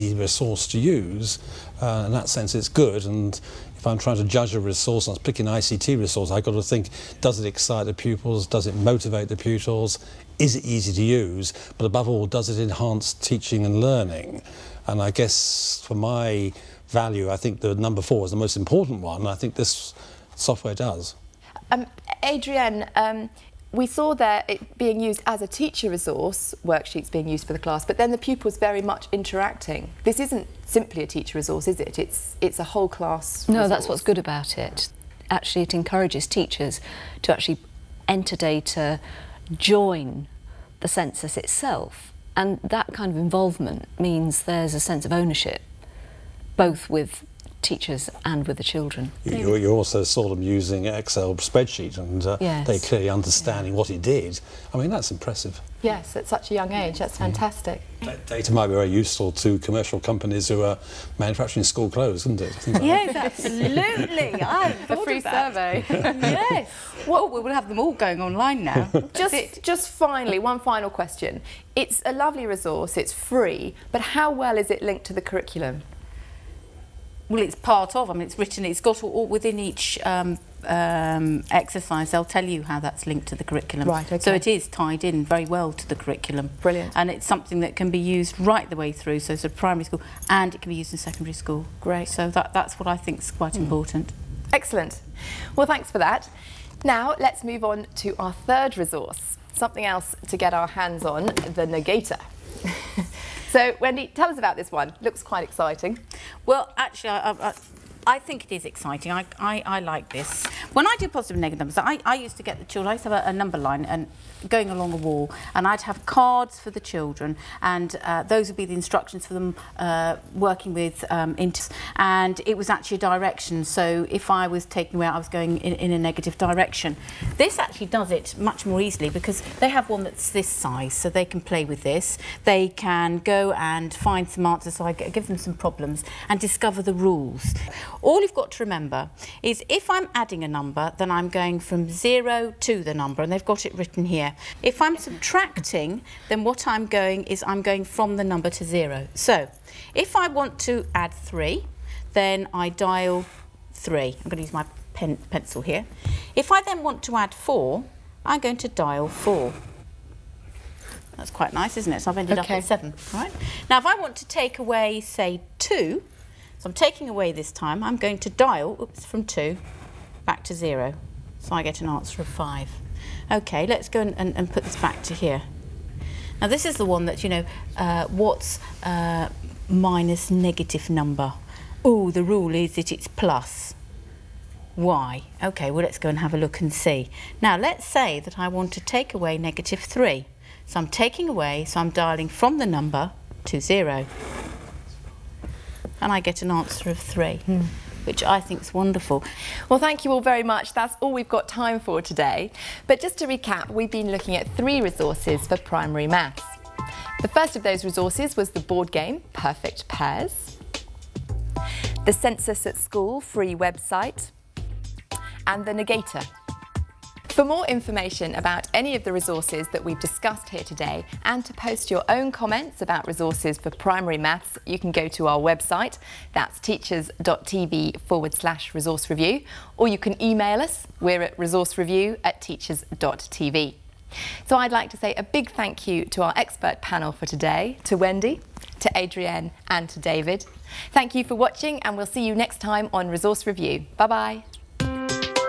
resource to use. In that sense, it's good. And if I'm trying to judge a resource, I was picking an ICT resource, I've got to think, does it excite the pupils? Does it motivate the pupils? Is it easy to use? But above all, does it enhance teaching and learning? And I guess for my value, I think the number 4 is the most important one. I think this software does. Adrienne, we saw there it being used as a teacher resource, worksheets being used for the class, but then the pupils very much interacting. This isn't simply a teacher resource, is it? It's a whole class No, resource. that's what's good about it. Actually, it encourages teachers to actually enter data, join the census itself, and that kind of involvement means there's a sense of ownership, both with teachers and with the children. You also saw them using Excel spreadsheet and Yes. they clearly understanding what it did. I mean, that's impressive. Yes, at such a young age, that's fantastic. Data might be very useful to commercial companies who are manufacturing school clothes, isn't it? Things like Yes, absolutely. I A free survey. Yes. Well, we'll have them all going online now. Just finally, one final question. It's a lovely resource, it's free, but how well is it linked to the curriculum? Well, it's part of. I mean, it's written. It's got all within each exercise. They'll tell you how that's linked to the curriculum. Right. Okay. So it is tied in very well to the curriculum. Brilliant. And it's something that can be used right the way through. So primary school, and it can be used in secondary school. Great. So that's what I think is quite important. Excellent. Well, thanks for that. Now let's move on to our third resource. Something else to get our hands on, the Negator. So, Wendy, tell us about this one. Looks quite exciting. Well, actually, I think it is exciting. I like this. When I do positive and negative numbers, I used to get the children, I used to have a number line and going along a wall, and I'd have cards for the children, and those would be the instructions for them working with and it was actually a direction. So if I was taking away, I was going in a negative direction. This actually does it much more easily because they have one that's this size, so they can play with this. They can go and find some answers, so I give them some problems and discover the rules. All you've got to remember is if I'm adding a number, then I'm going from 0 to the number, and they've got it written here. If I'm subtracting, then what I'm going is I'm going from the number to 0. So if I want to add 3, then I dial 3. I'm going to use my pencil here. If I then want to add 4, I'm going to dial 4. That's quite nice, isn't it? So I've ended up at 7. Right? Now if I want to take away, say, 2, so I'm taking away this time, I'm going to dial, from 2 back to 0. So I get an answer of 5. OK, let's go and put this back to here. Now this is the one that, you know, what's minus negative number? Oh, the rule is that it's plus. Why? OK, well, let's go and have a look and see. Now, let's say that I want to take away negative 3. So I'm taking away, so I'm dialing from the number to 0. And I get an answer of 3. Which I think is wonderful. Well, thank you all very much. That's all we've got time for today. But just to recap, we've been looking at 3 resources for primary maths. The first of those resources was the board game, Perfect Pairs, the Census at School free website, and the Negator. For more information about any of the resources that we've discussed here today and to post your own comments about resources for primary maths, you can go to our website, that's teachers.tv/resource review, or you can email us, we're at resourcereview@teachers.tv. So I'd like to say a big thank you to our expert panel for today, to Wendy, to Adrienne and to David. Thank you for watching and we'll see you next time on Resource Review. Bye-bye.